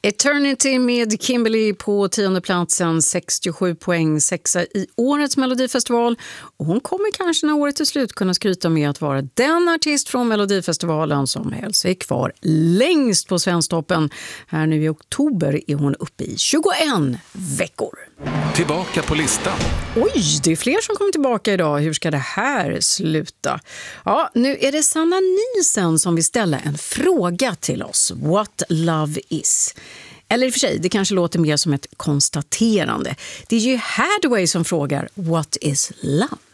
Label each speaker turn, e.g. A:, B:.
A: Eternity med Kimberly på 10:e platsen, 67 poäng, 6 i årets Melodifestival. Och hon kommer kanske när året är slut kunna skryta med att vara den artist från Melodifestivalen som höll sig kvar längst på Svensktoppen. Här nu i oktober är hon uppe i 21 veckor.
B: Tillbaka på listan.
A: Oj, det är fler som kommer tillbaka idag. Hur ska det här sluta? Ja, nu är det Sanna Nielsen som vill ställa en fråga till oss. What love is. Eller i och för sig, det kanske låter mer som ett konstaterande. Det är ju Hathaway som frågar What is love?